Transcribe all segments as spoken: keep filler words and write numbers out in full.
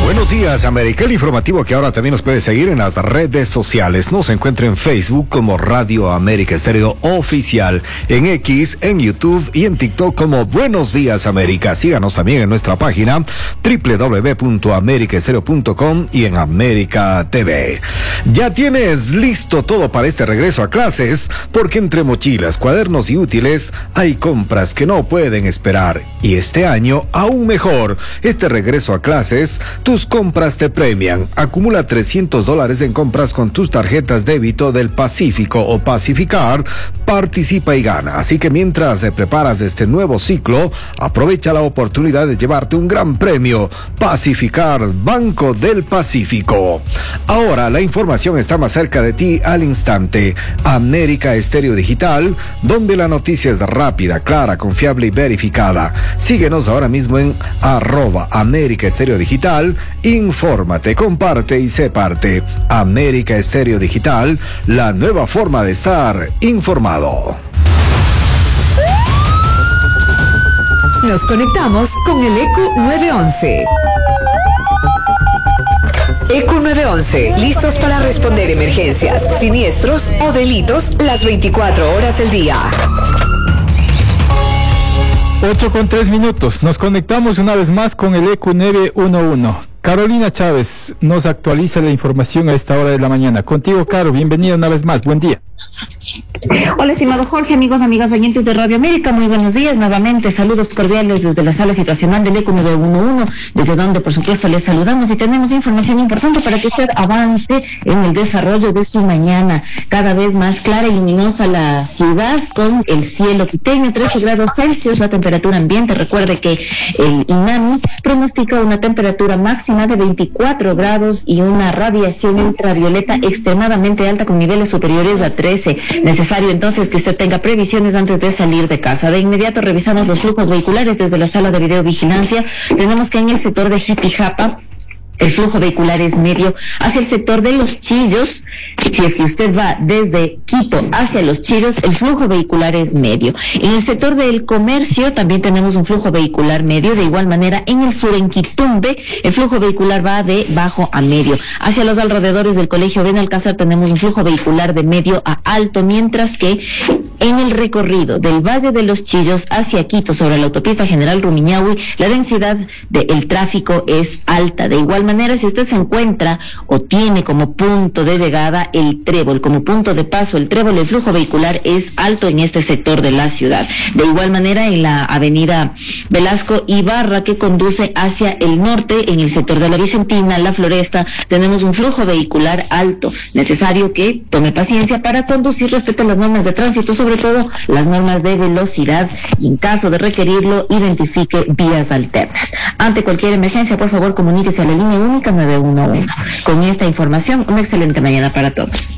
Buenos días, América. El informativo que ahora también nos puede seguir en las redes sociales. Nos encuentra en Facebook como Radio América Estéreo Oficial, en X, en YouTube y en TikTok como Buenos Días América. Síganos también en nuestra página doble u doble u doble u punto america estéreo punto com y en América T V. Ya tienes listo todo para este regreso a clases, porque entre mochilas, cuadernos y útiles hay compras que no pueden esperar. Y este año aún mejor. Este regreso a clases, tus compras te premian. Acumula trescientos dólares en compras con tus tarjetas débito del Pacífico o Pacificard. Participa y gana. Así que mientras te preparas este nuevo ciclo, aprovecha la oportunidad de llevarte un gran premio. Pacificard, Banco del Pacífico. Ahora la información está más cerca de ti al instante. América Estéreo Digital, donde la noticia es rápida, clara, confiable y verificada. Síguenos ahora mismo en arroba América Estéreo Digital. Infórmate, comparte y sé parte. América Estéreo Digital, la nueva forma de estar informado. Nos conectamos con el E Q nueve once. E Q nueve once, listos para responder emergencias, siniestros o delitos las veinticuatro horas del día. ocho con tres minutos. Nos conectamos una vez más con el E Q nueve once. Carolina Chávez nos actualiza la información a esta hora de la mañana. Contigo, Caro, bienvenida una vez más. Buen día. Hola, estimado Jorge, amigos, amigas oyentes de Radio América, muy buenos días nuevamente, saludos cordiales desde la sala situacional del E Q nueve once, desde donde por supuesto les saludamos y tenemos información importante para que usted avance en el desarrollo de su mañana. Cada vez más clara y luminosa la ciudad, con el cielo quiteño, trece grados Celsius, la temperatura ambiente. Recuerde que el INAMI pronostica una temperatura máxima de veinticuatro grados y una radiación ultravioleta extremadamente alta con niveles superiores a trece. Necesario entonces que usted tenga previsiones antes de salir de casa. De inmediato revisamos los flujos vehiculares desde la sala de videovigilancia. Tenemos que en el sector de Jipijapa el flujo vehicular es medio. Hacia el sector de Los Chillos, si es que usted va desde Quito hacia Los Chillos, el flujo vehicular es medio. En el sector del comercio también tenemos un flujo vehicular medio. De igual manera, en el sur, en Quitumbe, el flujo vehicular va de bajo a medio. Hacia los alrededores del Colegio Benalcázar tenemos un flujo vehicular de medio a alto, mientras que en el recorrido del Valle de Los Chillos hacia Quito, sobre la autopista General Rumiñahui, la densidad del tráfico es alta. De igual manera, si usted se encuentra o tiene como punto de llegada el Trébol, como punto de paso el Trébol, el flujo vehicular es alto en este sector de la ciudad. De igual manera, en la avenida Velasco Ibarra, que conduce hacia el norte, en el sector de la Vicentina, la Floresta, tenemos un flujo vehicular alto. Necesario que tome paciencia para conducir, respete las normas de tránsito, sobre todo las normas de velocidad, y en caso de requerirlo, identifique vías alternas. Ante cualquier emergencia, por favor, comuníquese a la línea única nueve once. Con esta información, una excelente mañana para todos.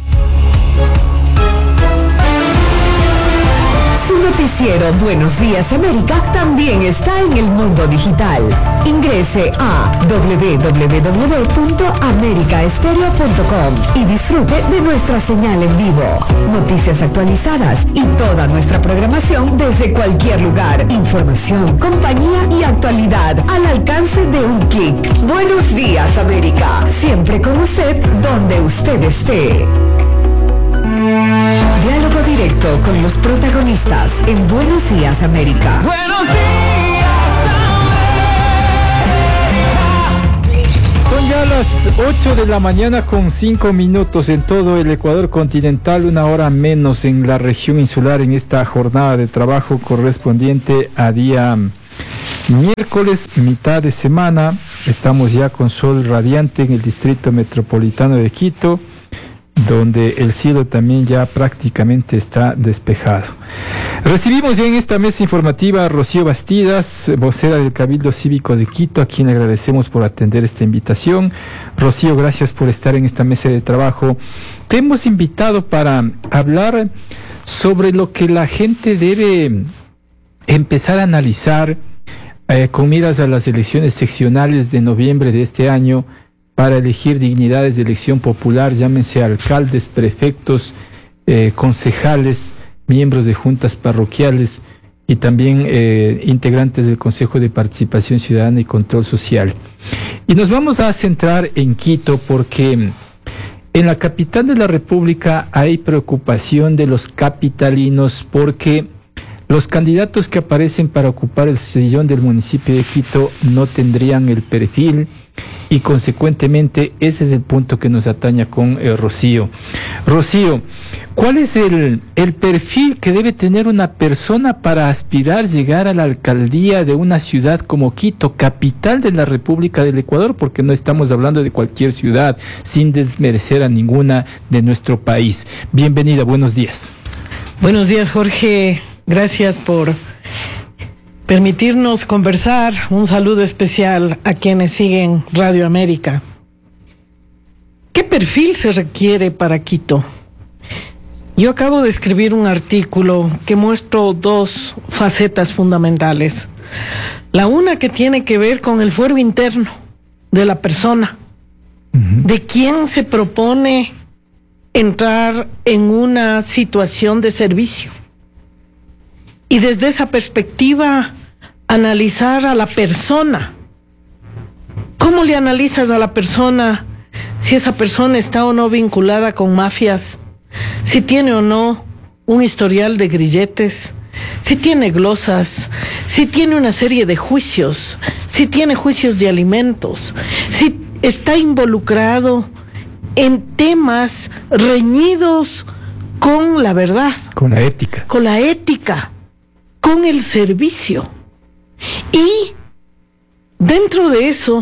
Noticiero Buenos Días América también está en el mundo digital. Ingrese a doble u doble u doble u punto america estéreo punto com y disfrute de nuestra señal en vivo. Noticias actualizadas y toda nuestra programación desde cualquier lugar. Información, compañía y actualidad al alcance de un clic. Buenos Días América, siempre con usted donde usted esté. Diálogo directo con los protagonistas en Buenos Días América. Buenos días América. Son ya las ocho de la mañana con cinco minutos en todo el Ecuador continental, una hora menos en la región insular en esta jornada de trabajo correspondiente a día miércoles, mitad de semana. Estamos ya con sol radiante en el distrito metropolitano de Quito, donde el cielo también ya prácticamente está despejado. Recibimos ya en esta mesa informativa a Rocío Bastidas, vocera del Cabildo Cívico de Quito, a quien agradecemos por atender esta invitación. Rocío, gracias por estar en esta mesa de trabajo. Te hemos invitado para hablar sobre lo que la gente debe empezar a analizar eh, con miras a las elecciones seccionales de noviembre de este año, para elegir dignidades de elección popular, llámense alcaldes, prefectos, eh, concejales, miembros de juntas parroquiales y también eh, integrantes del Consejo de Participación Ciudadana y Control Social. Y nos vamos a centrar en Quito porque en la capital de la República hay preocupación de los capitalinos porque los candidatos que aparecen para ocupar el sillón del municipio de Quito no tendrían el perfil y consecuentemente ese es el punto que nos atañe con eh, Rocío. Rocío, ¿cuál es el, el perfil que debe tener una persona para aspirar a llegar a la alcaldía de una ciudad como Quito, capital de la República del Ecuador? Porque no estamos hablando de cualquier ciudad, sin desmerecer a ninguna de nuestro país. Bienvenida, buenos días. Buenos días, Jorge. Gracias por permitirnos conversar. Un saludo especial a quienes siguen Radio América. ¿Qué perfil se requiere para Quito? Yo acabo de escribir un artículo que muestro dos facetas fundamentales. La una que tiene que ver con el fuero interno de la persona, uh-huh. de quién se propone entrar en una situación de servicio. Y desde esa perspectiva, analizar a la persona. ¿Cómo le analizas a la persona si esa persona está o no vinculada con mafias? Si tiene o no un historial de grilletes, si tiene glosas, si tiene una serie de juicios, si tiene juicios de alimentos, si está involucrado en temas reñidos con la verdad. Con la ética. Con la ética. Con el servicio. Y dentro de eso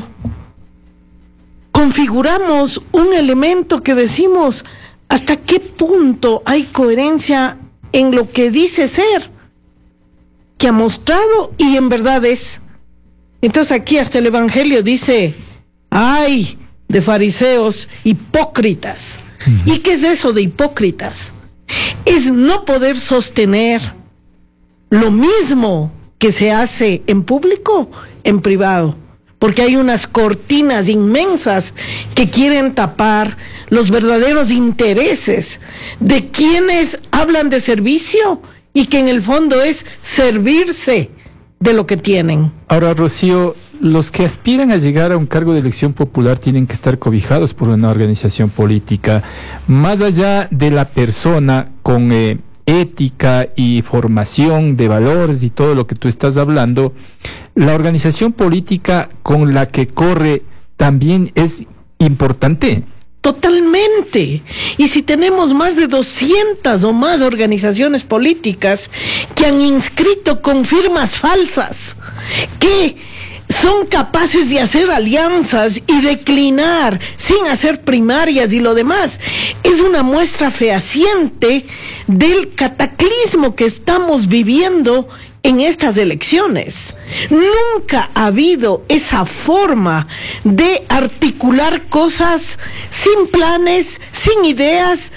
configuramos un elemento que decimos hasta qué punto hay coherencia en lo que dice ser, que ha mostrado y en verdad es. Entonces aquí hasta el Evangelio dice, ay de fariseos hipócritas. Uh-huh. ¿Y qué es eso de hipócritas? Es no poder sostener lo mismo que se hace en público, en privado, porque hay unas cortinas inmensas que quieren tapar los verdaderos intereses de quienes hablan de servicio y que en el fondo es servirse de lo que tienen. Ahora, Rocío, los que aspiran a llegar a un cargo de elección popular tienen que estar cobijados por una organización política, más allá de la persona con eh, ética y formación de valores y todo lo que tú estás hablando. La organización política con la que corre también es importante. Totalmente. Y si tenemos más de doscientas o más organizaciones políticas que han inscrito con firmas falsas, que son capaces de hacer alianzas y declinar sin hacer primarias y lo demás, es una muestra fehaciente del cataclismo que estamos viviendo en estas elecciones. Nunca ha habido esa forma de articular cosas sin planes, sin ideas,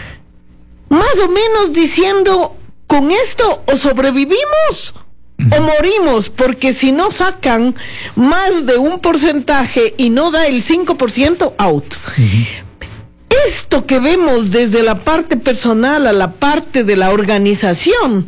más o menos diciendo, con esto o sobrevivimos o morimos, porque si no sacan más de un porcentaje y no da el cinco por ciento, out. Uh-huh. Esto que vemos desde la parte personal a la parte de la organización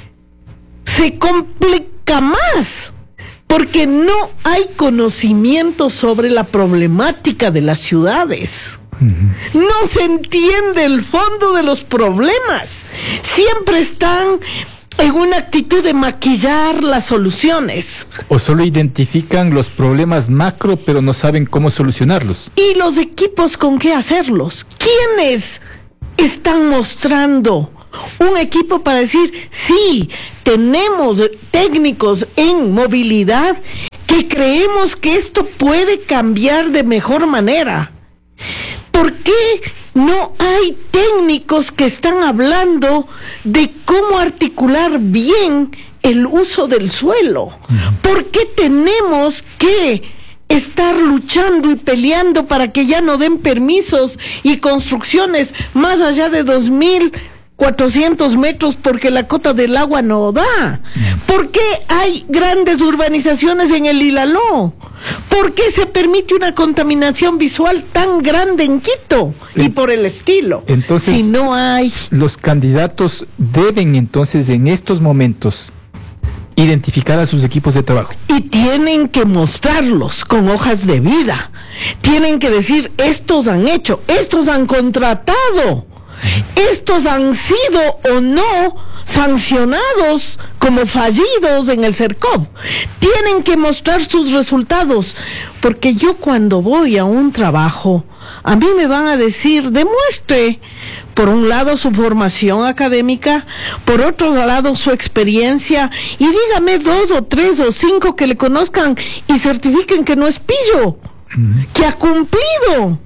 se complica más, porque no hay conocimiento sobre la problemática de las ciudades. Uh-huh. No se entiende el fondo de los problemas. Siempre están en una actitud de maquillar las soluciones. O solo identifican los problemas macro, pero no saben cómo solucionarlos. ¿Y los equipos con qué hacerlos? ¿Quiénes están mostrando un equipo para decir, sí, tenemos técnicos en movilidad que creemos que esto puede cambiar de mejor manera? ¿Por qué no hay técnicos que están hablando de cómo articular bien el uso del suelo? ¿Por qué tenemos que estar luchando y peleando para que ya no den permisos y construcciones más allá de dos mil cuatrocientos metros porque la cota del agua no da? ¿Por qué hay grandes urbanizaciones en el Ilaló? ¿Por qué se permite una contaminación visual tan grande en Quito? Y por el estilo. Entonces, si no hay... los candidatos deben entonces en estos momentos identificar a sus equipos de trabajo. Y tienen que mostrarlos con hojas de vida. Tienen que decir, estos han hecho, estos han contratado, estos han sido o no sancionados como fallidos en el CERCOP. Tienen que mostrar sus resultados, porque yo cuando voy a un trabajo, a mí me van a decir, demuestre, por un lado su formación académica, por otro lado su experiencia, y dígame dos o tres o cinco que le conozcan y certifiquen que no es pillo, mm. que ha cumplido.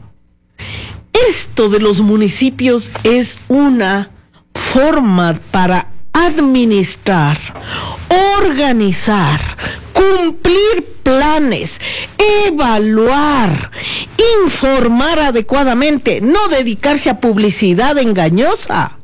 Esto de los municipios es una forma para administrar, organizar, cumplir planes, evaluar, informar adecuadamente, no dedicarse a publicidad engañosa,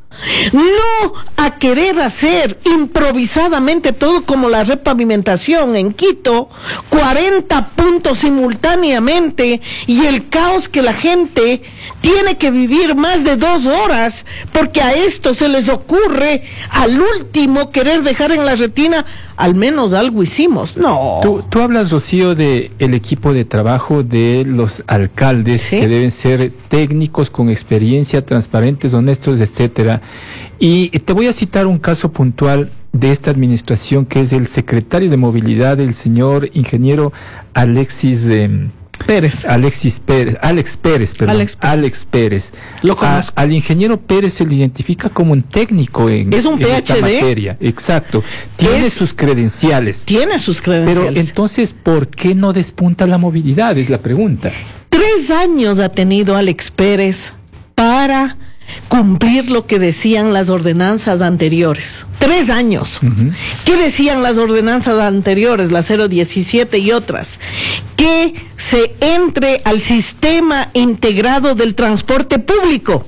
no a querer hacer improvisadamente todo como la repavimentación en Quito, cuarenta puntos simultáneamente, y el caos que la gente tiene que vivir más de dos horas porque a esto se les ocurre al último querer dejar en la retina, al menos algo hicimos. No. Tú, tú hablas, Rocío, de el equipo de trabajo de los alcaldes, ¿sí?, que deben ser técnicos con experiencia, transparentes, honestos, etcétera. Y te voy a citar un caso puntual de esta administración, que es el secretario de Movilidad, el señor ingeniero Alexis eh, Pérez. Alexis Pérez, Alex Pérez, perdón. Alex Pérez. Alex Pérez. Lo conozco. A, al ingeniero Pérez se le identifica como un técnico en, es un en esta materia. Exacto. Tiene es, sus credenciales. Tiene sus credenciales. Pero entonces, ¿por qué no despunta la movilidad? Es la pregunta. Tres años ha tenido Alex Pérez para cumplir lo que decían las ordenanzas anteriores. Tres años. Uh-huh. ¿Qué decían las ordenanzas anteriores, la cero diecisiete y otras? Que se entre al sistema integrado del transporte público.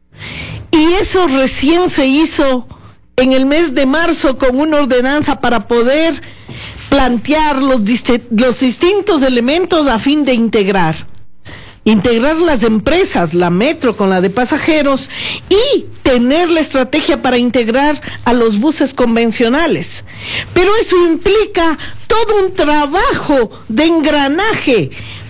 Y eso recién se hizo en el mes de marzo con una ordenanza para poder plantear los, dist- los distintos elementos a fin de integrar. Integrar las empresas, la metro con la de pasajeros, y tener la estrategia para integrar a los buses convencionales. Pero eso implica todo un trabajo de engranaje,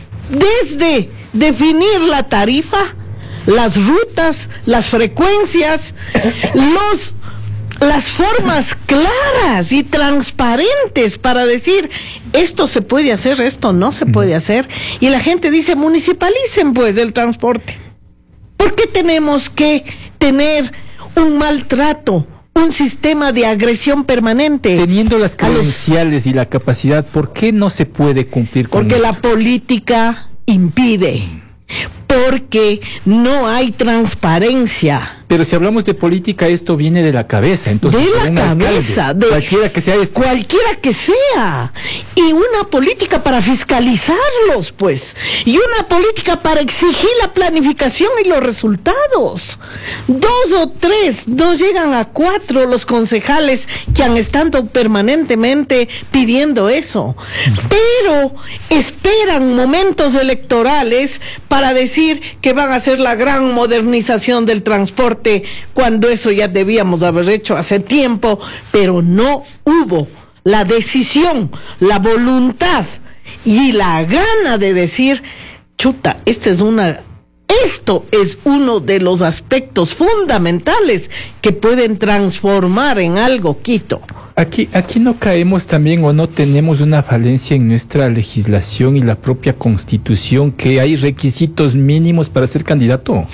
desde definir la tarifa, las rutas, las frecuencias, los las formas claras y transparentes para decir, esto se puede hacer, esto no se puede hacer, y la gente dice, municipalicen pues el transporte. ¿Por qué tenemos que tener un maltrato, un sistema de agresión permanente? Teniendo las credenciales y la capacidad, ¿por qué no se puede cumplir con Porque esto? La política impide, porque no hay transparencia. Pero si hablamos de política, esto viene de la cabeza. Entonces, de la cabeza, alcalde, de cualquiera que sea este. cualquiera que sea, y una política para fiscalizarlos, pues, y una política para exigir la planificación y los resultados. Dos o tres, no llegan a cuatro los concejales que han estado permanentemente pidiendo eso, pero esperan momentos electorales para decir que van a hacer la gran modernización del transporte, cuando eso ya debíamos haber hecho hace tiempo, pero no hubo la decisión, la voluntad y la gana de decir, chuta, esta es una, esto es uno de los aspectos fundamentales que pueden transformar en algo Quito. Aquí, aquí no caemos también, o no tenemos una falencia en nuestra legislación y la propia Constitución, que hay requisitos mínimos para ser candidato.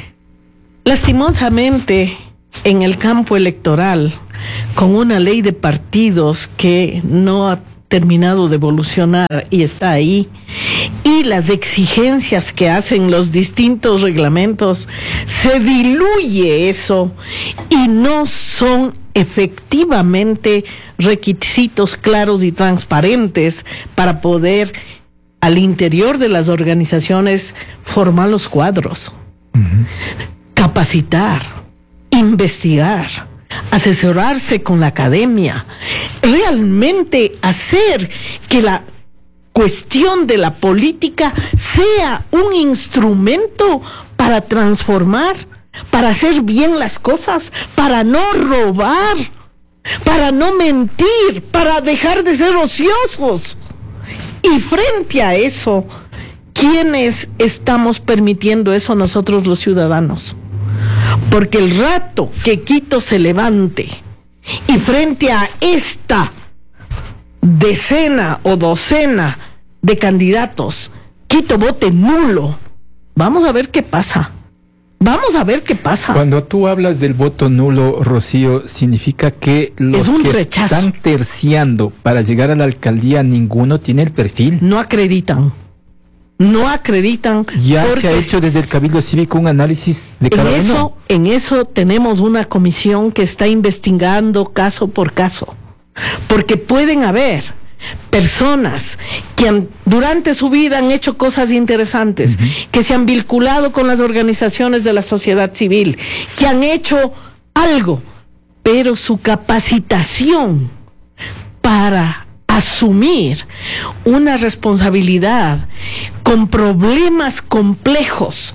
Lastimosamente, en el campo electoral, con una ley de partidos que no ha terminado de evolucionar y está ahí, y las exigencias que hacen los distintos reglamentos, se diluye eso y no son efectivamente requisitos claros y transparentes para poder al interior de las organizaciones formar los cuadros. Uh-huh. Capacitar, investigar, asesorarse con la academia, realmente hacer que la cuestión de la política sea un instrumento para transformar, para hacer bien las cosas, para no robar para no mentir, para dejar de ser ociosos. Y frente a eso, ¿quiénes estamos permitiendo eso? Nosotros los ciudadanos. Porque el rato que Quito se levante y frente a esta decena o docena de candidatos, Quito vote nulo, vamos a ver qué pasa. Vamos a ver qué pasa. Cuando tú hablas del voto nulo, Rocío, significa que los que rechazo. Están terciando para llegar a la alcaldía, ninguno tiene el perfil. No acreditan. No acreditan. Ya se ha hecho desde el Cabildo Cívico un análisis de cada en eso, uno. En eso tenemos una comisión que está investigando caso por caso. Porque pueden haber personas que han, durante su vida han hecho cosas interesantes, uh-huh. que se han vinculado con las organizaciones de la sociedad civil, que han hecho algo, pero su capacitación para asumir una responsabilidad con problemas complejos,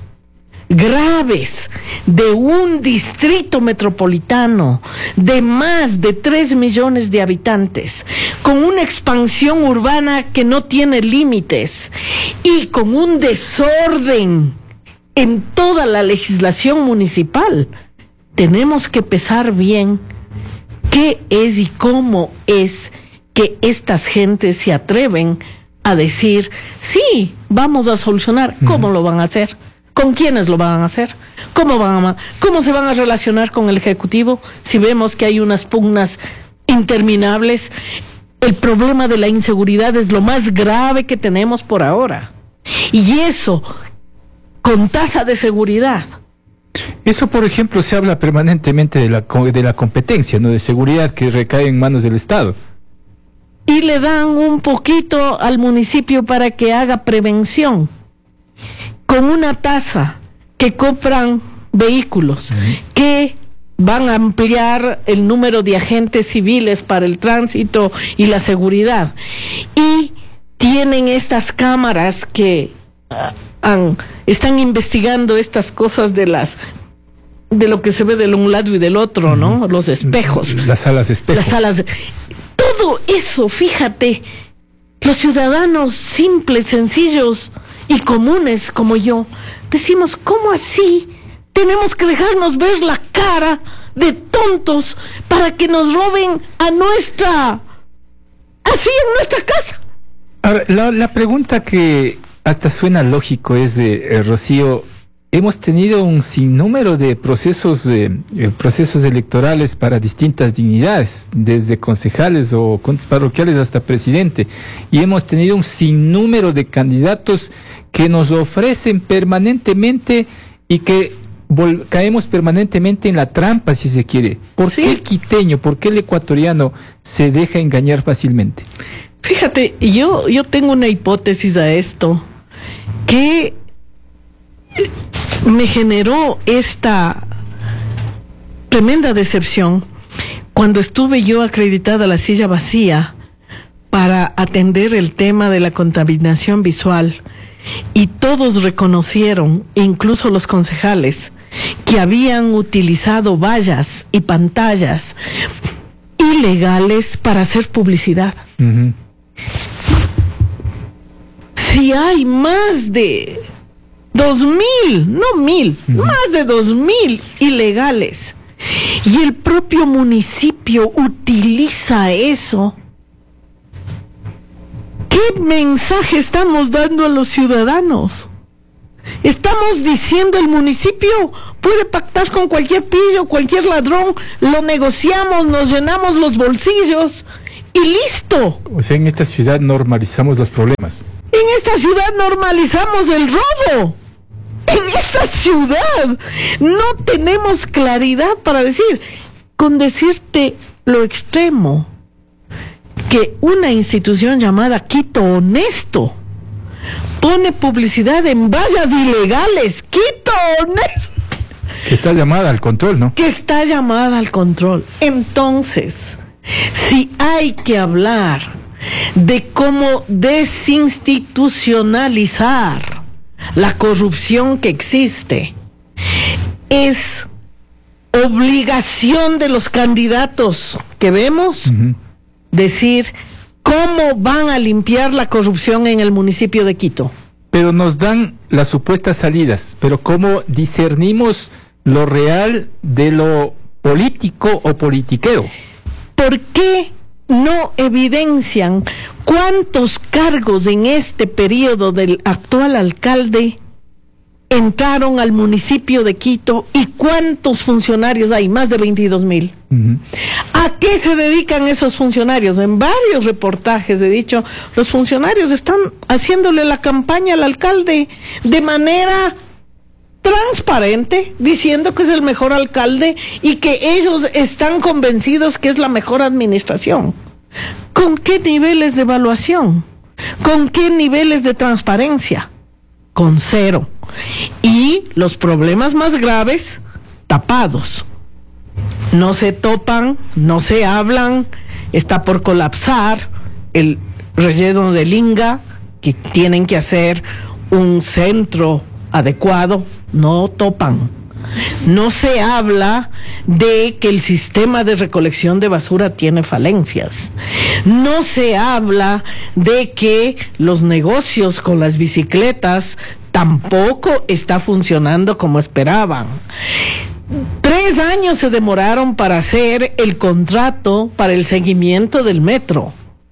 graves, de un distrito metropolitano de más de tres millones de habitantes, con una expansión urbana que no tiene límites y con un desorden en toda la legislación municipal, tenemos que pesar bien qué es y cómo es que estas gentes se atreven a decir, sí, vamos a solucionar. ¿Cómo lo van a hacer? ¿Con quiénes lo van a hacer? ¿Cómo van a, cómo se van a relacionar con el Ejecutivo si vemos que hay unas pugnas interminables? El problema de la inseguridad es lo más grave que tenemos por ahora. Y eso, con tasa de seguridad. Eso, por ejemplo, se habla permanentemente de la, de la competencia, ¿no? De seguridad que recae en manos del Estado. Y le dan un poquito al municipio para que haga prevención. Con una tasa que compran vehículos, uh-huh. que van a ampliar el número de agentes civiles para el tránsito y la seguridad. Y tienen estas cámaras que uh, han, están investigando estas cosas de las de lo que se ve de un lado y del otro, uh-huh. ¿no? Los espejos. Las salas de espejo. Las salas. Todo eso, fíjate, los ciudadanos simples, sencillos y comunes como yo, decimos, ¿cómo así? Tenemos que dejarnos ver la cara de tontos para que nos roben a nuestra, así en nuestra casa. Ahora, la, la pregunta que hasta suena lógico es de eh, Rocío, hemos tenido un sinnúmero de procesos, eh, eh, procesos electorales para distintas dignidades, desde concejales o contes parroquiales hasta presidente, y hemos tenido un sinnúmero de candidatos que nos ofrecen permanentemente y que vol- caemos permanentemente en la trampa, si se quiere. ¿Por sí. qué el quiteño, por qué el ecuatoriano se deja engañar fácilmente? Fíjate, yo, yo tengo una hipótesis a esto que me generó esta tremenda decepción cuando estuve yo acreditada a la silla vacía para atender el tema de la contaminación visual. Y todos reconocieron, incluso los concejales, que habían utilizado vallas y pantallas ilegales para hacer publicidad. Uh-huh. Si hay más de dos mil, no mil, uh-huh. más de dos mil ilegales, y el propio municipio utiliza eso, ¿qué mensaje estamos dando a los ciudadanos? Estamos diciendo el municipio puede pactar con cualquier pillo, cualquier ladrón, lo negociamos, nos llenamos los bolsillos y listo. O sea, en esta ciudad normalizamos los problemas. En esta ciudad normalizamos el robo. En esta ciudad no tenemos claridad para decir, con decirte lo extremo, que una institución llamada Quito Honesto pone publicidad en vallas ilegales. Quito Honesto. Que está llamada al control, ¿no? Que está llamada al control. Entonces, si hay que hablar de cómo desinstitucionalizar la corrupción que existe, es obligación de los candidatos que vemos, uh-huh, decir cómo van a limpiar la corrupción en el municipio de Quito. Pero nos dan las supuestas salidas, pero ¿cómo discernimos lo real de lo político o politiquero? ¿Por qué no evidencian cuántos cargos en este periodo del actual alcalde entraron al municipio de Quito y cuántos funcionarios hay? Más de veintidós mil. Uh-huh. ¿A qué se dedican esos funcionarios? En varios reportajes he dicho, los funcionarios están haciéndole la campaña al alcalde de manera transparente, diciendo que es el mejor alcalde y que ellos están convencidos que es la mejor administración. ¿Con qué niveles de evaluación? ¿Con qué niveles de transparencia? Con cero. Y los problemas más graves, tapados. No se topan, no se hablan, está por colapsar el relleno de Linga, que tienen que hacer un centro adecuado, no topan. No se habla de que el sistema de recolección de basura tiene falencias. No se habla de que los negocios con las bicicletas tampoco está funcionando como esperaban. Tres años se demoraron para hacer el contrato para el seguimiento del metro.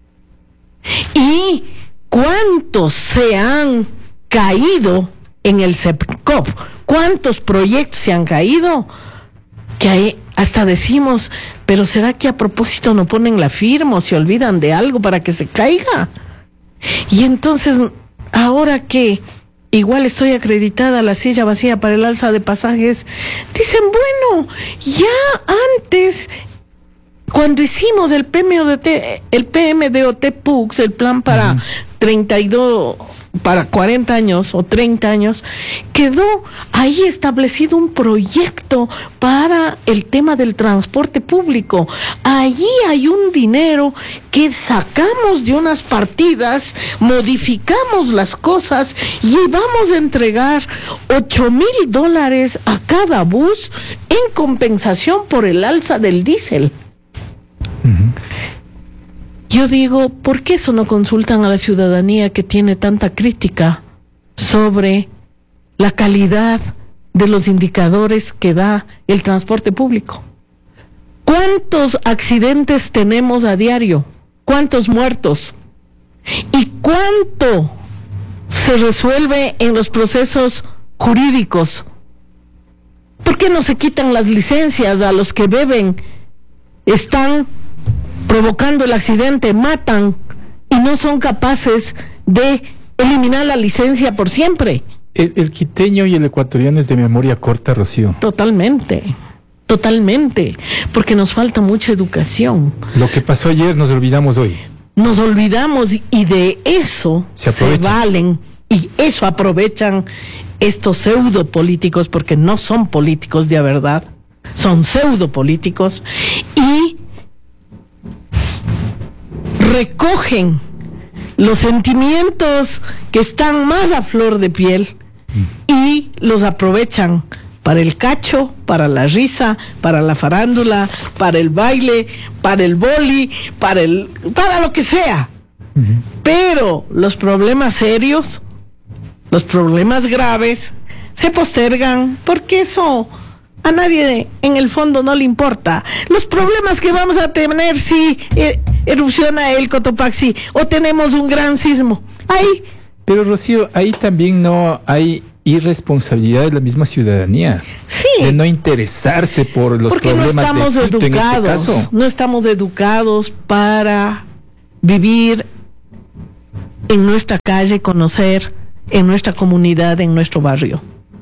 ¿Y cuántos se han caído en el CEPCOP? ¿Cuántos proyectos se han caído? Que hay, hasta decimos, pero ¿será que a propósito no ponen la firma o se olvidan de algo para que se caiga? Y entonces, ahora que igual estoy acreditada a la silla vacía para el alza de pasajes, dicen, bueno, ya antes, cuando hicimos el P M D O T, el P M D O T P U C S, el plan para uh-huh. treinta y dos, para cuarenta años o treinta años, quedó ahí establecido un proyecto para el tema del transporte público. Allí hay un dinero que sacamos de unas partidas, modificamos las cosas y vamos a entregar ocho mil dólares a cada bus en compensación por el alza del diésel. Uh-huh. Yo digo, ¿por qué eso no consultan a la ciudadanía que tiene tanta crítica sobre la calidad de los indicadores que da el transporte público? ¿Cuántos accidentes tenemos a diario? ¿Cuántos muertos? ¿Y cuánto se resuelve en los procesos jurídicos? ¿Por qué no se quitan las licencias a los que beben? Están provocando el accidente, matan y no son capaces de eliminar la licencia por siempre. El, el quiteño y el ecuatoriano es de memoria corta, Rocío. Totalmente, totalmente, porque nos falta mucha educación. Lo que pasó ayer nos olvidamos hoy. Nos olvidamos y de eso se, se valen y eso aprovechan estos pseudo políticos, porque no son políticos de verdad, son pseudo políticos, y recogen los sentimientos que están más a flor de piel y los aprovechan para el cacho, para la risa, para la farándula, para el baile, para el boli, para el, para lo que sea. Uh-huh. Pero los problemas serios, los problemas graves, se postergan porque eso a nadie en el fondo no le importa. Los problemas que vamos a tener si eh, erupciona el Cotopaxi o tenemos un gran sismo. Ahí. Pero Rocío, ahí también no hay irresponsabilidad de la misma ciudadanía. Sí. De no interesarse por los porque problemas no estamos de Quito, educados, en este caso. No estamos educados para vivir en nuestra calle, conocer en nuestra comunidad, en nuestro barrio.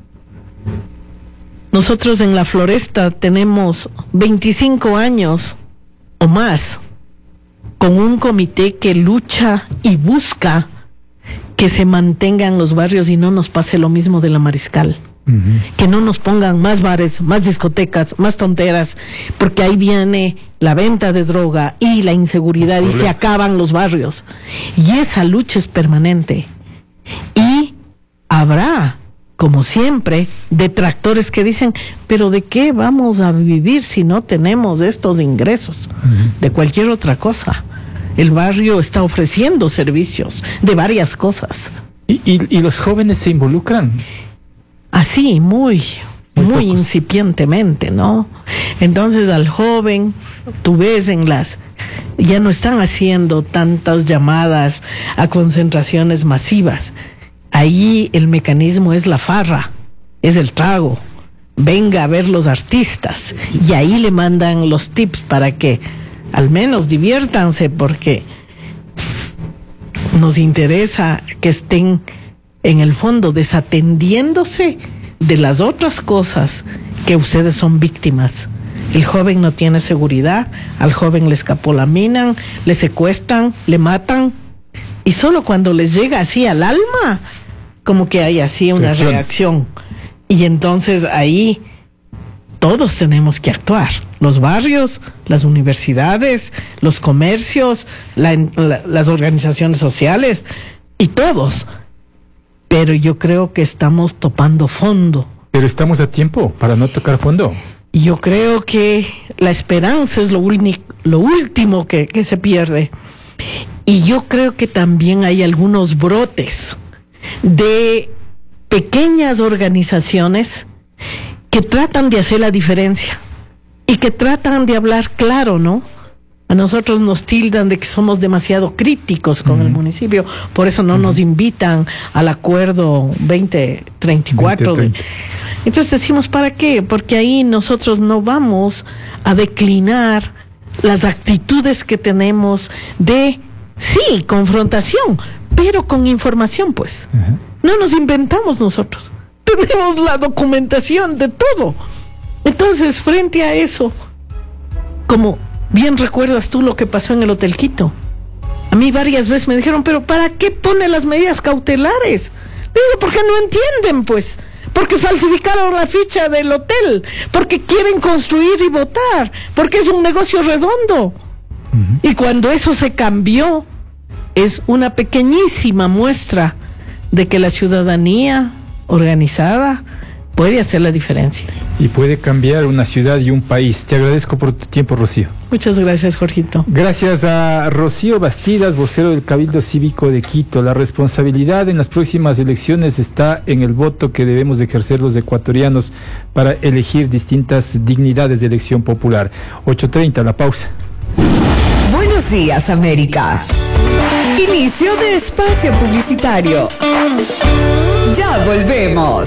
Nosotros en La Floresta tenemos veinticinco años o más con un comité que lucha y busca que se mantengan los barrios y no nos pase lo mismo de la Mariscal. Uh-huh. Que no nos pongan más bares, más discotecas, más tonteras, porque ahí viene la venta de droga y la inseguridad y se acaban los barrios. Y esa lucha es permanente. Y habrá como siempre, detractores que dicen, pero ¿de qué vamos a vivir si no tenemos estos ingresos? Uh-huh. De cualquier otra cosa. El barrio está ofreciendo servicios de varias cosas. ¿Y, y, y los jóvenes se involucran? Así, muy, muy, muy incipientemente, ¿no? Entonces al joven, tú ves en las... ya no están haciendo tantas llamadas a concentraciones masivas. Ahí el mecanismo es la farra, es el trago. Venga a ver los artistas. Y ahí le mandan los tips para que al menos diviértanse, porque nos interesa que estén en el fondo desatendiéndose de las otras cosas que ustedes son víctimas. El joven no tiene seguridad, al joven le escapolaminan, le secuestran, le matan, y solo cuando les llega así al alma, como que hay así una reacción. Y entonces ahí todos tenemos que actuar. Los barrios, las universidades, los comercios, la, la, las organizaciones sociales y todos. Pero yo creo que estamos topando fondo. Pero estamos a tiempo para no tocar fondo. Yo creo que la esperanza es lo, uni- lo último que, que se pierde. Y yo creo que también hay algunos brotes de pequeñas organizaciones que tratan de hacer la diferencia y que tratan de hablar claro, ¿no? A nosotros nos tildan de que somos demasiado críticos con uh-huh. el municipio, por eso no uh-huh. nos invitan al acuerdo veinte treinta y cuatro. veinte, treinta. Entonces decimos, ¿para qué? Porque ahí nosotros no vamos a declinar las actitudes que tenemos de, sí, confrontación, pero con información, pues. Uh-huh. No nos inventamos nosotros. Tenemos la documentación de todo. Entonces, frente a eso, como bien recuerdas tú lo que pasó en el Hotel Quito, a mí varias veces me dijeron, pero ¿para qué pone las medidas cautelares? Le digo, porque no entienden, pues. Porque falsificaron la ficha del hotel, porque quieren construir y votar, porque es un negocio redondo. Uh-huh. Y cuando eso se cambió, es una pequeñísima muestra de que la ciudadanía organizada puede hacer la diferencia. Y puede cambiar una ciudad y un país. Te agradezco por tu tiempo, Rocío. Muchas gracias, Jorgito. Gracias a Rocío Bastidas, vocero del Cabildo Cívico de Quito. La responsabilidad en las próximas elecciones está en el voto que debemos ejercer los ecuatorianos para elegir distintas dignidades de elección popular. ocho treinta, la pausa. Buenos días, América. Inicio de espacio publicitario. Ya volvemos.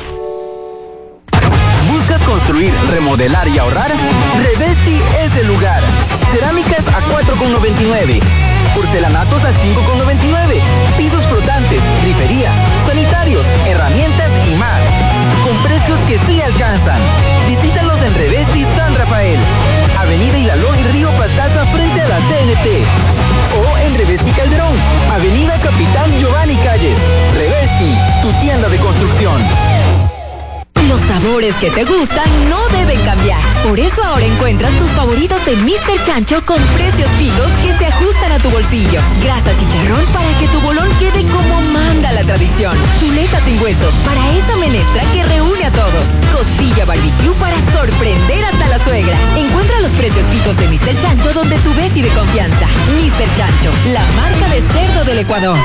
¿Buscas construir, remodelar y ahorrar? Revesti es el lugar. Cerámicas a cuatro con noventa y nueve, porcelanatos a cinco con noventa y nueve, pisos flotantes, griferías, sanitarios, herramientas y más. Con precios que sí alcanzan. Visítanos en Revesti San Rafael, Avenida Hilaló y Río Pastaza frente a la C N T. O en Revesti Calderón, Avenida Capitán Giovanni Calles. Revesti, tu tienda de construcción. Los sabores que te gustan no deben cambiar. Por eso ahora encuentras tus favoritos de míster Chancho con precios fijos que se ajustan a tu bolsillo. Grasa chicharrón para que tu bolón quede como manda la tradición. Chuleta sin hueso para esa menestra que reúne a todos. Costilla barbecue para sorprender hasta la suegra. Encuentra los precios fijos de míster Chancho donde tú ves y de confianza. míster Chancho, la marca de cerdo del Ecuador.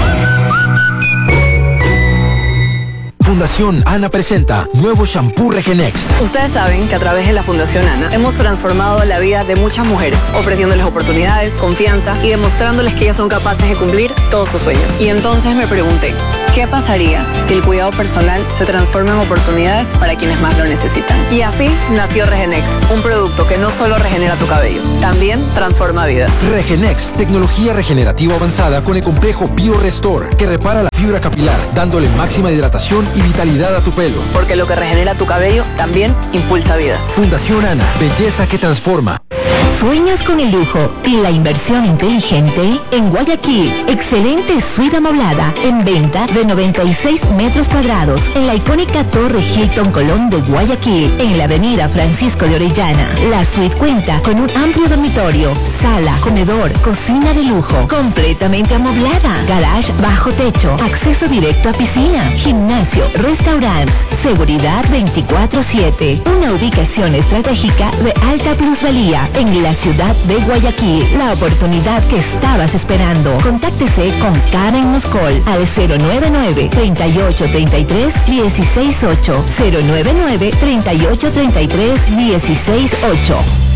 Fundación ANA presenta nuevo shampoo Regenext. Ustedes saben que a través de la Fundación ANA hemos transformado la vida de muchas mujeres, ofreciéndoles oportunidades, confianza y demostrándoles que ellas son capaces de cumplir todos sus sueños. Y entonces me pregunté, ¿qué pasaría si el cuidado personal se transforma en oportunidades para quienes más lo necesitan? Y así nació Regenext, un producto que no solo regenera tu cabello, también transforma vidas. Regenext, tecnología regenerativa avanzada con el complejo BioRestore, que repara la fibra capilar, dándole máxima hidratación y vitalidad a tu pelo. Porque lo que regenera tu cabello también impulsa vidas. Fundación ANA, belleza que transforma. ¿Sueñas con el lujo y la inversión inteligente? En Guayaquil, excelente suite amoblada en venta de noventa y seis metros cuadrados en la icónica Torre Hilton Colón de Guayaquil, en la avenida Francisco de Orellana. La suite cuenta con un amplio dormitorio, sala, comedor, cocina de lujo, completamente amoblada, garage bajo techo, acceso directo a piscina, gimnasio, restaurantes, seguridad veinticuatro siete. Una ubicación estratégica de alta plusvalía en la ciudad de Guayaquil. La oportunidad que estabas esperando. Contáctese con Karen Moscol al cero nueve nueve, treinta y ocho, treinta y tres, dieciséis ocho, cero nueve nueve, treinta y ocho, treinta y tres, dieciséis ocho.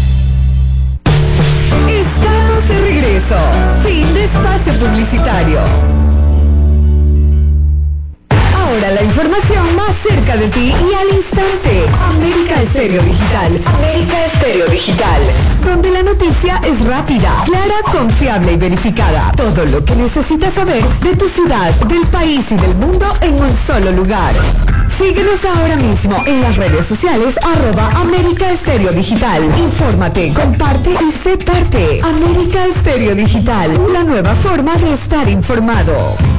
Estamos de regreso. Fin de espacio publicitario. Ahora la información más cerca de ti y al instante. América Estéreo Digital. América Estéreo Digital. Donde la noticia es rápida, clara, confiable y verificada. Todo lo que necesitas saber de tu ciudad, del país y del mundo en un solo lugar. Síguenos ahora mismo en las redes sociales arroba América Estéreo Digital. Infórmate, comparte y sé parte. América Estéreo Digital, la nueva forma de estar informado.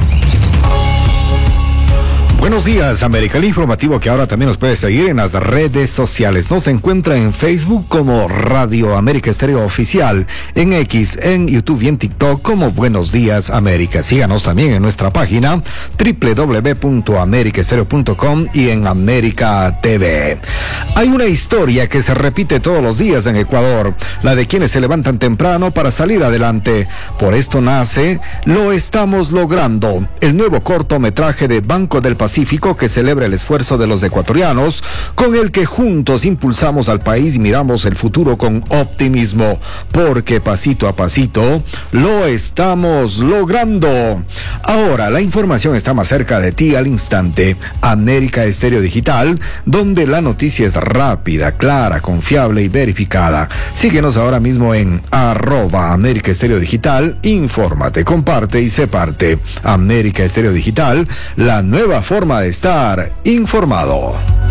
Buenos días, América. El informativo que ahora también nos puede seguir en las redes sociales. Nos encuentra en Facebook como Radio América Estéreo Oficial, en X, en YouTube y en TikTok como Buenos Días América. Síganos también en nuestra página doble u doble u doble u punto america estéreo punto com y en América T V. Hay una historia que se repite todos los días en Ecuador, la de quienes se levantan temprano para salir adelante. Por esto nace Lo Estamos Logrando, el nuevo cortometraje de Banco del Pacífico que celebra el esfuerzo de los ecuatorianos, con el que juntos impulsamos al país y miramos el futuro con optimismo, porque pasito a pasito lo estamos logrando. Ahora la información está más cerca de ti al instante. América Estéreo Digital, donde la noticia es rápida, clara, confiable y verificada. Síguenos ahora mismo en arroba América Estéreo Digital. Infórmate, comparte y sé parte. América Estéreo Digital, la nueva forma de estar informado.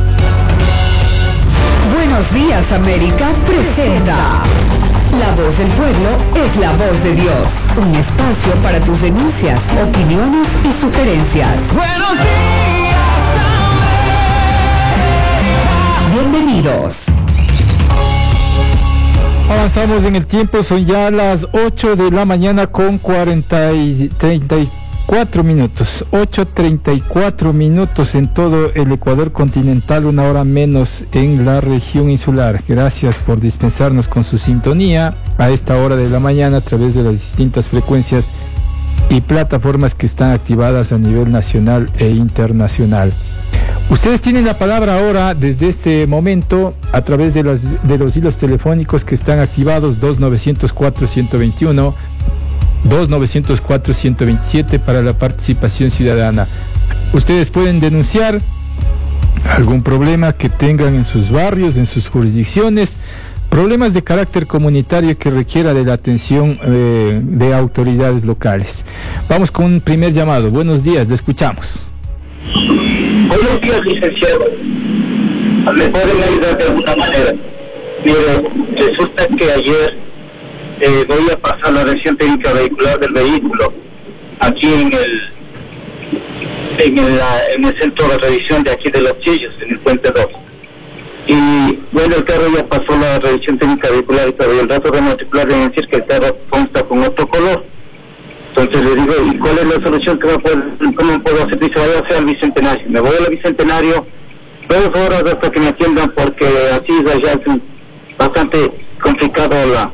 Buenos días, América presenta La Voz del Pueblo es la voz de Dios. Un espacio para tus denuncias, opiniones y sugerencias. Buenos días, América. Bienvenidos. Avanzamos en el tiempo, son ya las ocho de la mañana con cuarenta y treinta y cuatro minutos, ocho treinta y cuatro minutos en todo el Ecuador continental, una hora menos en la región insular. Gracias por dispensarnos con su sintonía a esta hora de la mañana a través de las distintas frecuencias y plataformas que están activadas a nivel nacional e internacional. Ustedes tienen la palabra ahora desde este momento a través de, las, de los hilos telefónicos que están activados, dos nueve cero cuatro, uno dos uno, dos nueve cero cuatro, uno dos siete para la participación ciudadana. Ustedes pueden denunciar algún problema que tengan en sus barrios, en sus jurisdicciones, problemas de carácter comunitario que requiera de la atención eh, de autoridades locales. Vamos con un primer llamado. Buenos días, le escuchamos. Buenos días, licenciado. ¿Me pueden ayudar de alguna manera? Mire, resulta que ayer eh, voy a pasar la revisión técnica vehicular del vehículo aquí en el en el, en el centro de revisión de aquí de Los Chillos, en el puente dos. Y bueno, el carro ya pasó la revisión técnica vehicular y todo, y el dato de matricular debe decir que el carro consta con otro color. Entonces le digo, ¿y cuál es la solución que me puedo, cómo puedo hacer? Dice, vaya a ser al Bicentenario. Me voy al Bicentenario, dos horas hasta que me atiendan, porque así ya es bastante complicado la,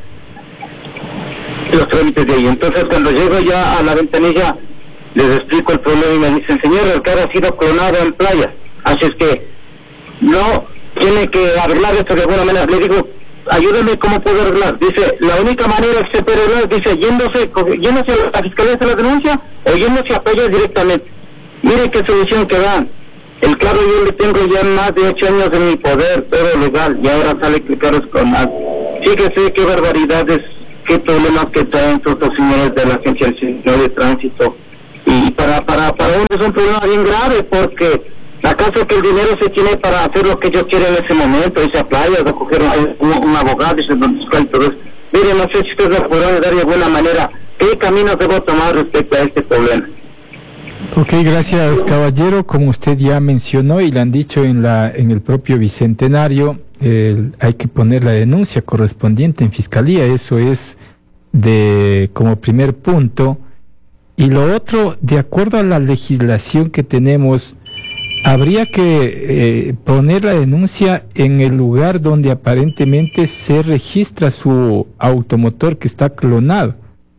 los trámites de ahí. Entonces cuando llego ya a la ventanilla, les explico el problema y me dicen, señor, el carro ha sido clonado en playa. Así es que no tiene que arreglar esto de alguna manera. Le digo, ayúdame, ¿cómo puedo arreglar? Dice, la única manera que se puede arreglar, dice, yéndose, yéndose a la fiscalía de la denuncia o yéndose a Payas directamente. Mire qué solución que dan. El carro yo le tengo ya más de ocho años en mi poder, todo legal, y ahora sale que el carro es con más. Fíjese qué barbaridades, qué problemas que traen estos señores de la Agencia Nacional de Tránsito. Y para, para, para uno es un problema bien grave, porque ¿acaso que el dinero se tiene para hacer lo que ellos quieren en ese momento, irse a playa, o coger un, un abogado y se lo busca y todo eso? Mire, no sé si ustedes me podrán dar de alguna manera qué caminos debo tomar respecto a este problema. Ok, gracias, caballero. Como usted ya mencionó y le han dicho en la en el propio Bicentenario, eh, hay que poner la denuncia correspondiente en Fiscalía. Eso es de como primer punto. Y lo otro, de acuerdo a la legislación que tenemos, habría que eh, poner la denuncia en el lugar donde aparentemente se registra su automotor que está clonado.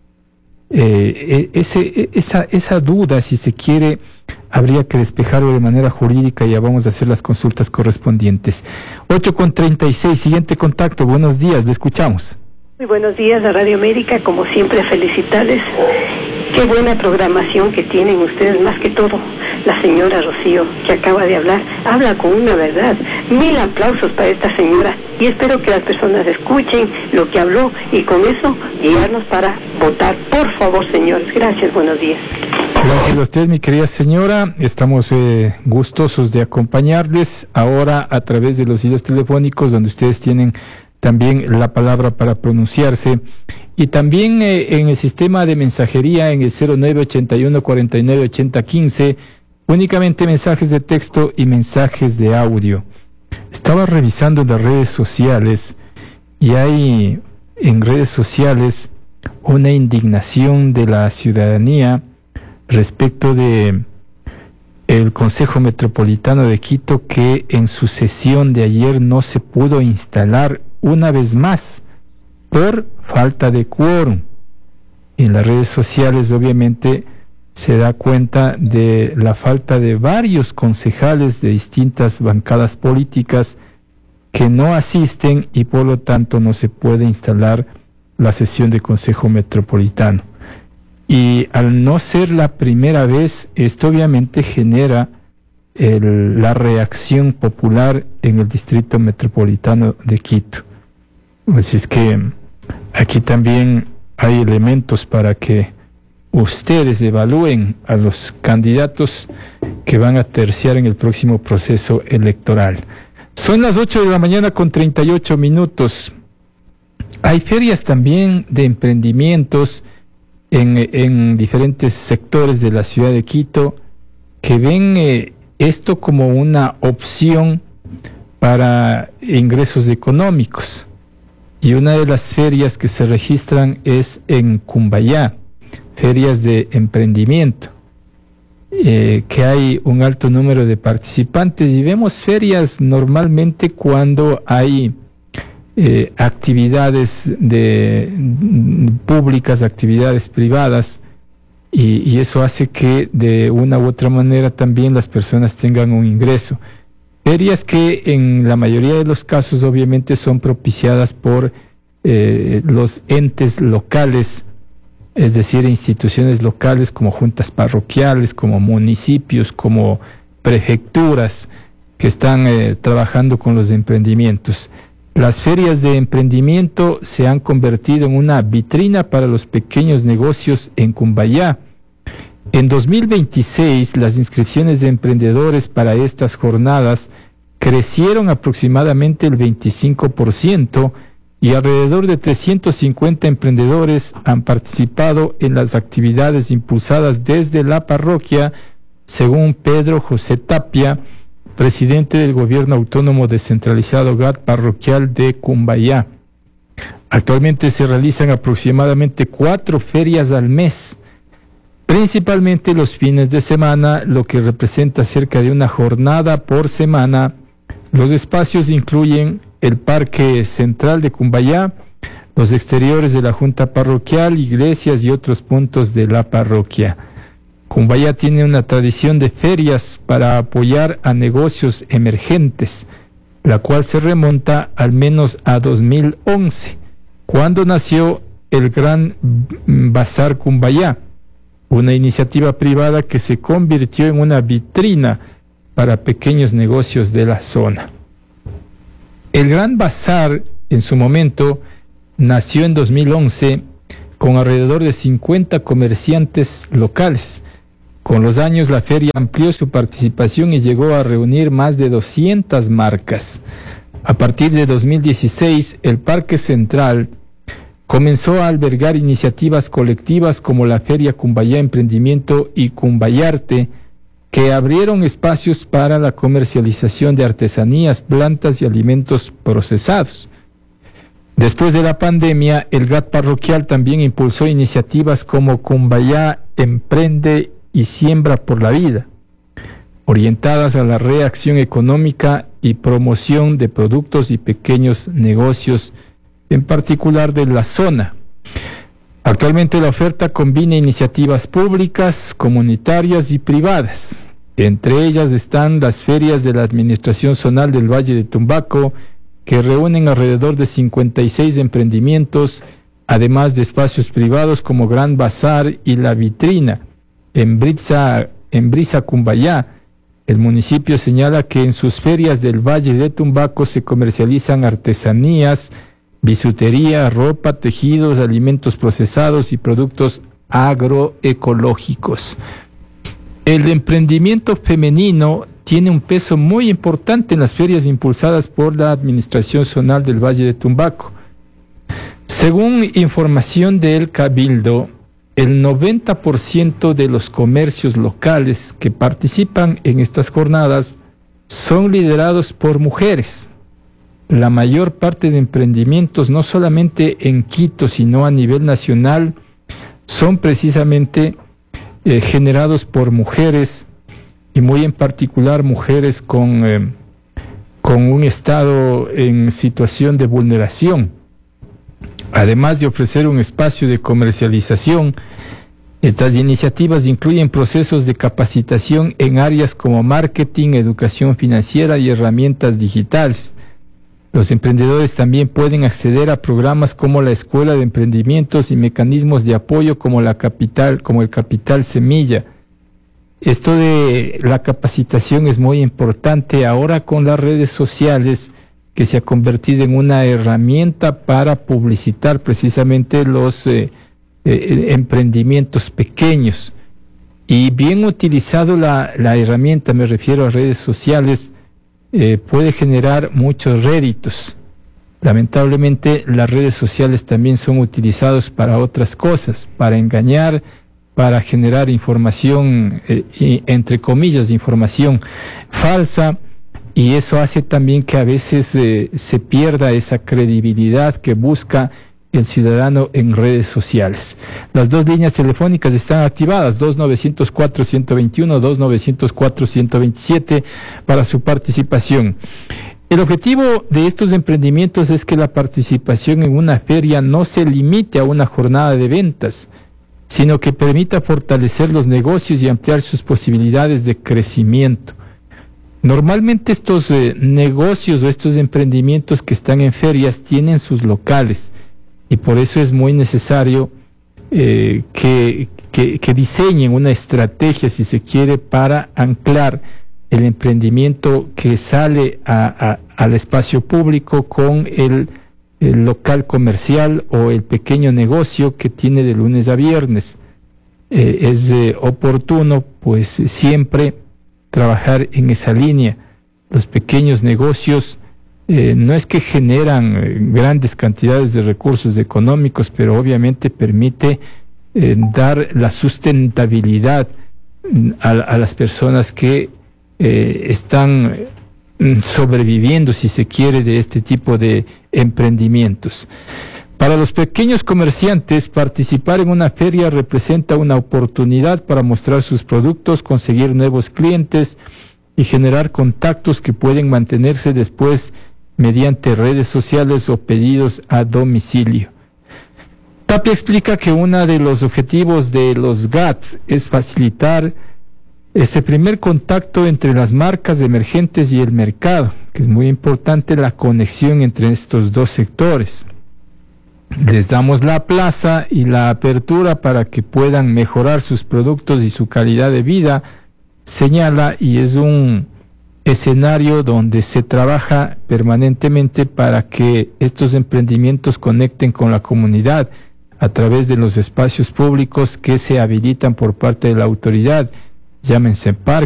Eh, ese, esa, esa duda, si se quiere, habría que despejarlo de manera jurídica. Ya vamos a hacer las consultas correspondientes. ocho con treinta y seis, siguiente contacto. Buenos días, le escuchamos. Muy buenos días a Radio América, como siempre felicitarles. Qué buena programación que tienen ustedes, más que todo la señora Rocío, que acaba de hablar, habla con una verdad. Mil aplausos para esta señora y espero que las personas escuchen lo que habló y con eso guiarnos para votar. Por favor, señores. Gracias, buenos días. Gracias a usted, mi querida señora. Estamos eh, gustosos de acompañarles ahora a través de los hilos telefónicos, donde ustedes tienen también la palabra para pronunciarse, y también eh, en el sistema de mensajería en el cero nueve ochenta y uno cuarenta y nueve ochenta quince, únicamente mensajes de texto y mensajes de audio. Estaba revisando las redes sociales y hay en redes sociales una indignación de la ciudadanía respecto de el Consejo Metropolitano de Quito, que en su sesión de ayer no se pudo instalar una vez más por falta de quórum. En las redes sociales obviamente se da cuenta de la falta de varios concejales de distintas bancadas políticas que no asisten y por lo tanto no se puede instalar la sesión de Consejo Metropolitano. Y al no ser la primera vez, esto obviamente genera el, la reacción popular en el Distrito Metropolitano de Quito. Así es que aquí también hay elementos para que ustedes evalúen a los candidatos que van a terciar en el próximo proceso electoral. Son las ocho de la mañana con treinta y ocho minutos. Hay ferias también de emprendimientos en, en diferentes sectores de la ciudad de Quito que ven eh, esto como una opción para ingresos económicos. Y una de las ferias que se registran es en Cumbayá, ferias de emprendimiento, eh, que hay un alto número de participantes, y vemos ferias normalmente cuando hay eh, actividades de, públicas, actividades privadas, y, y eso hace que de una u otra manera también las personas tengan un ingreso. Ferias que en la mayoría de los casos obviamente son propiciadas por eh, los entes locales, es decir, instituciones locales como juntas parroquiales, como municipios, como prefecturas que están eh, trabajando con los emprendimientos. Las ferias de emprendimiento se han convertido en una vitrina para los pequeños negocios en Cumbayá. En dos mil veintiséis, las inscripciones de emprendedores para estas jornadas crecieron aproximadamente el veinticinco por ciento y alrededor de trescientos cincuenta emprendedores han participado en las actividades impulsadas desde la parroquia, según Pedro José Tapia, presidente del Gobierno Autónomo Descentralizado G A T Parroquial de Cumbayá. Actualmente se realizan aproximadamente cuatro ferias al mes, principalmente los fines de semana, lo que representa cerca de una jornada por semana. Los espacios incluyen el Parque Central de Cumbayá, los exteriores de la Junta Parroquial, iglesias y otros puntos de la parroquia. Cumbayá tiene una tradición de ferias para apoyar a negocios emergentes, la cual se remonta al menos a dos mil once, cuando nació el Gran Bazar Cumbayá, una iniciativa privada que se convirtió en una vitrina para pequeños negocios de la zona. El Gran Bazar, en su momento, nació en dos mil once con alrededor de cincuenta comerciantes locales. Con los años, la feria amplió su participación y llegó a reunir más de doscientas marcas. A partir de dos mil dieciséis, el Parque Central comenzó a albergar iniciativas colectivas como la Feria Cumbayá Emprendimiento y Cumbayarte, que abrieron espacios para la comercialización de artesanías, plantas y alimentos procesados. Después de la pandemia, el G A T parroquial también impulsó iniciativas como Cumbayá Emprende y Siembra por la Vida, orientadas a la reacción económica y promoción de productos y pequeños negocios, en particular de la zona. Actualmente la oferta combina iniciativas públicas, comunitarias y privadas. Entre ellas están las ferias de la Administración Zonal del Valle de Tumbaco, que reúnen alrededor de cincuenta y seis emprendimientos, además de espacios privados como Gran Bazar y La Vitrina. En Brisa, en Brisa Cumbayá, el municipio señala que en sus ferias del Valle de Tumbaco se comercializan artesanías, bisutería, ropa, tejidos, alimentos procesados y productos agroecológicos. El emprendimiento femenino tiene un peso muy importante en las ferias impulsadas por la Administración Zonal del Valle de Tumbaco. Según información del Cabildo, el noventa por ciento de los comercios locales que participan en estas jornadas son liderados por mujeres. La mayor parte de emprendimientos, no solamente en Quito, sino a nivel nacional, son precisamente eh, generados por mujeres, y muy en particular mujeres con, eh, con un estado en situación de vulneración. Además de ofrecer un espacio de comercialización, estas iniciativas incluyen procesos de capacitación en áreas como marketing, educación financiera y herramientas digitales. Los emprendedores también pueden acceder a programas como la Escuela de Emprendimientos y mecanismos de apoyo como la capital, como el Capital Semilla. Esto de la capacitación es muy importante ahora con las redes sociales, que se ha convertido en una herramienta para publicitar precisamente los eh, eh, emprendimientos pequeños. Y bien utilizado la, la herramienta, me refiero a redes sociales, eh, puede generar muchos réditos. Lamentablemente las redes sociales también son utilizadas para otras cosas, para engañar, para generar información, eh, y, entre comillas, información falsa, y eso hace también que a veces eh, se pierda esa credibilidad que busca el ciudadano en redes sociales. Las dos líneas telefónicas están activadas, dos nueve cero cuatro, uno dos uno, dos nueve cero cuatro, uno dos siete, para su participación. El objetivo de estos emprendimientos es que la participación en una feria no se limite a una jornada de ventas, sino que permita fortalecer los negocios y ampliar sus posibilidades de crecimiento. Normalmente estos eh, negocios o estos emprendimientos que están en ferias tienen sus locales, y por eso es muy necesario eh, que, que, que diseñen una estrategia, si se quiere, para anclar el emprendimiento que sale a, a, al espacio público con el, el local comercial o el pequeño negocio que tiene de lunes a viernes. Eh, es eh, oportuno, pues, siempre trabajar en esa línea. Los pequeños negocios eh, no es que generan eh, grandes cantidades de recursos económicos, pero obviamente permite eh, dar la sustentabilidad a, a las personas que eh, están sobreviviendo, si se quiere, de este tipo de emprendimientos. Para los pequeños comerciantes, participar en una feria representa una oportunidad para mostrar sus productos, conseguir nuevos clientes y generar contactos que pueden mantenerse después mediante redes sociales o pedidos a domicilio. Tapia explica que uno de los objetivos de los G A T es facilitar ese primer contacto entre las marcas emergentes y el mercado, que es muy importante la conexión entre estos dos sectores. Les damos la plaza y la apertura para que puedan mejorar sus productos y su calidad de vida, señala, y es un escenario donde se trabaja permanentemente para que estos emprendimientos conecten con la comunidad a través de los espacios públicos que se habilitan por parte de la autoridad, llámense parques,